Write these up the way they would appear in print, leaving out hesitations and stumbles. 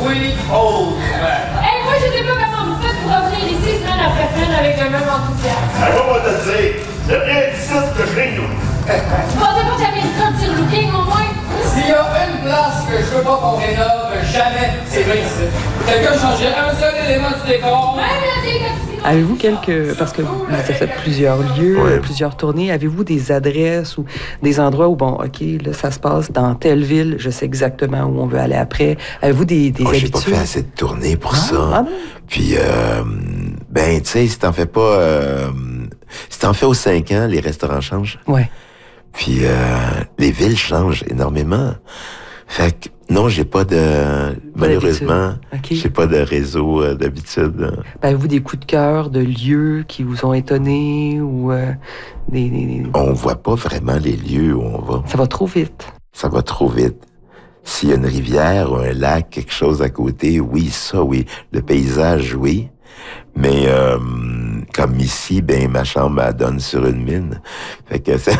Oui, oh! Hey, moi, je sais pas comment vous faites pour revenir ici semaine après semaine avec le même enthousiasme. Alors, on va te dire, le rien d'ici que je viens, nous. Tu pensais pas que j'avais le temps de dire looking au moins? S'il y a une place que je veux pas qu'on rénove jamais, c'est bien ici. Quelqu'un changerait un seul élément du décor. Même la fille comme si... Avez-vous quelques... Parce que vous avez fait plusieurs lieux, plusieurs tournées. Avez-vous des adresses ou des endroits où, bon, OK, là, ça se passe dans telle ville, je sais exactement où on veut aller après. Avez-vous des habitudes? J'ai pas fait assez de tournées pour ça. Ah non? Puis, ben, tu sais, si t'en fais pas... si t'en fais aux 5 ans, les restaurants changent. Ouais. Puis, les villes changent énormément. Fait que, non, j'ai pas de... Malheureusement, okay. J'ai pas de réseau d'habitude. Ben, avez-vous des coups de cœur de lieux qui vous ont étonné ou des... On voit pas vraiment les lieux où on va. Ça va trop vite. Ça va trop vite. S'il y a une rivière ou un lac, quelque chose à côté, oui, ça, oui. Le paysage, oui. Mais comme ici, ben ma chambre elle donne sur une mine. Fait que c'est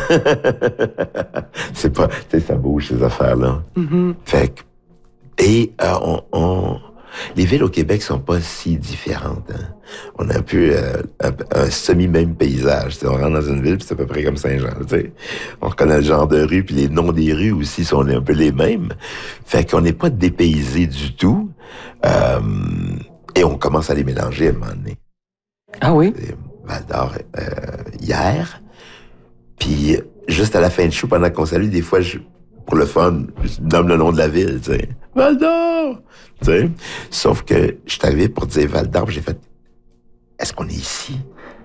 c'est pas, tu sais, ça bouge ces affaires-là. Mm-hmm. Fait que et les villes au Québec sont pas si différentes. Hein. On a un peu un semi-même paysage. T'sais, on rentre dans une ville, puis c'est à peu près comme Saint-Jean. T'sais. On reconnaît le genre de rue, puis les noms des rues aussi sont un peu les mêmes. Fait qu'on n'est pas dépaysé du tout. Et on commence à les mélanger à un moment donné. Ah oui? Val-d'Or hier. Puis juste à la fin du show, pendant qu'on salue, des fois, pour le fun, je nomme le nom de la ville, tu sais. Val-d'Or! Tu sais. Sauf que je suis arrivé pour dire Val-d'Or, j'ai fait, est-ce qu'on est ici?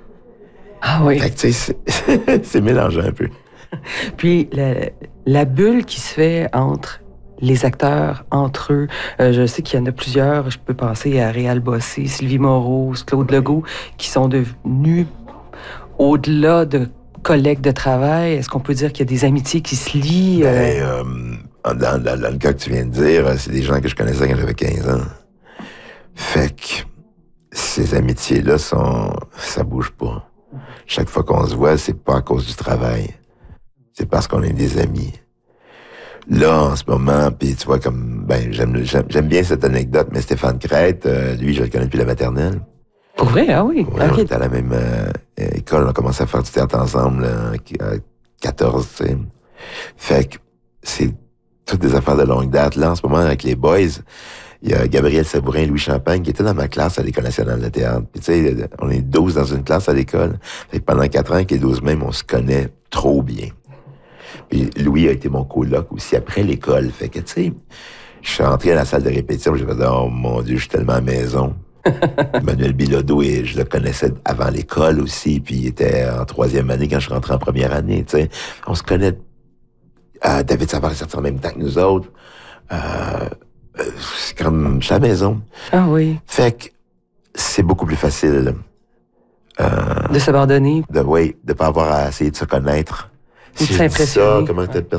Ah oui. Fait que, tu sais, c'est mélangé un peu. Puis la bulle qui se fait entre les acteurs, entre eux, je sais qu'il y en a plusieurs, je peux penser à Réal Bossé, Sylvie Moreau, Claude Legault, qui sont devenus, au-delà de collègues de travail, est-ce qu'on peut dire qu'il y a des amitiés qui se lient? Dans le cas que tu viens de dire, c'est des gens que je connaissais quand j'avais 15 ans. Fait que ces amitiés-là ça bouge pas. Chaque fois qu'on se voit, c'est pas à cause du travail. C'est parce qu'on est des amis. Là, en ce moment, puis tu vois, comme, ben, j'aime bien cette anecdote, mais Stéphane Crête, lui, je le connais depuis la maternelle. Pour vrai? Ah oui? Ouais, okay. On était à la même école, on a commencé à faire du théâtre ensemble à 14, tu sais. Fait que c'est toutes des affaires de longue date. Là, en ce moment, avec les boys, il y a Gabriel Sabourin et Louis Champagne qui étaient dans ma classe à l'École nationale de théâtre. Puis tu sais, on est 12 dans une classe à l'école. Fait que pendant 4 ans, avec les 12 mêmes, on se connaît trop bien. Puis Louis a été mon coloc aussi après l'école. Fait que, tu sais, je suis rentré à la salle de répétition, j'ai fait « Oh mon Dieu, je suis tellement à maison ». Emmanuel Bilodeau, et je le connaissais avant l'école aussi, puis il était en 3e année quand je suis rentré en première année, tu sais. On se connaît. David Savard est sorti en même temps que nous autres. C'est comme, je suis à la maison. Ah oui. Fait que c'est beaucoup plus facile. De s'abandonner. De pas avoir à essayer de se connaître. Ou de s'impressionner. Comment t'as